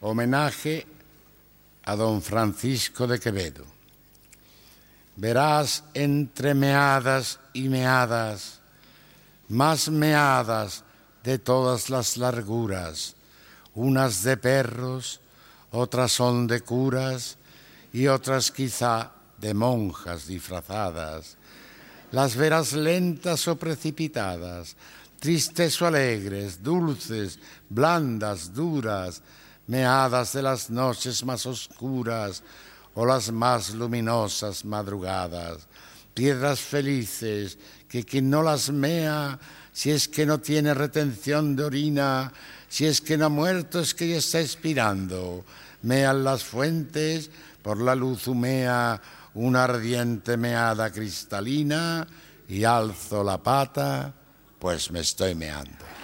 Homenaje a don Francisco de Quevedo. Verás entre meadas y meadas, más meadas de todas las larguras, unas de perros, otras son de curas y otras quizá de monjas disfrazadas. Las verás lentas o precipitadas, tristes o alegres, dulces, blandas, duras, meadas de las noches más oscuras o las más luminosas madrugadas. Piedras felices que quien no las mea, si es que no tiene retención de orina, si es que no ha muerto es que ya está expirando. Mean las fuentes, por la luz humea una ardiente meada cristalina y alzo la pata, pues me estoy meando.